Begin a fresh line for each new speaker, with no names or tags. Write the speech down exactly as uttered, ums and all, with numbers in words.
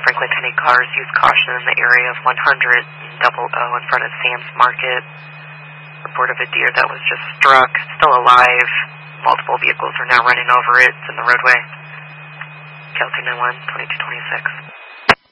Franklin County cars use caution in the area of one hundred and double O in front of Sam's Market. Report of a deer that was just struck, still alive. Multiple vehicles are now running over it. It's in the roadway. Cal two nine one, twenty-two twenty-six.